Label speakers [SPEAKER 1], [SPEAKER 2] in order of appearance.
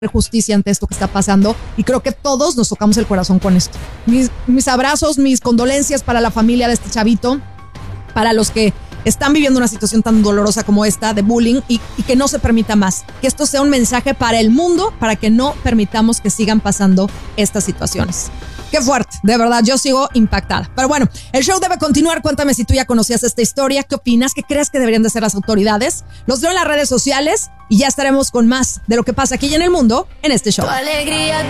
[SPEAKER 1] justicia ante esto que está pasando y creo que todos nos tocamos el corazón con esto. Mis abrazos, mis condolencias para la familia de este chavito, para los que están viviendo una situación tan dolorosa como esta de bullying y que no se permita más. Que esto sea un mensaje para el mundo, para que no permitamos que sigan pasando estas situaciones. Qué fuerte, de verdad, yo sigo impactada. Pero bueno, el show debe continuar. Cuéntame si tú ya conocías esta historia, qué opinas, qué crees que deberían de hacer las autoridades. Los veo en las redes sociales y ya estaremos con más de lo que pasa aquí y en el mundo en este show.
[SPEAKER 2] Tu alegría